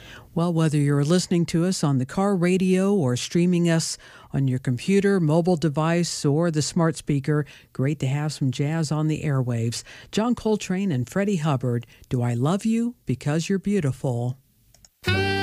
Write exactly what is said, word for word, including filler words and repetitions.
Well, whether you're listening to us on the car radio or streaming us on your computer, mobile device, or the smart speaker, great to have some jazz on the airwaves. John Coltrane and Freddie Hubbard, Do I Love You Because You're Beautiful?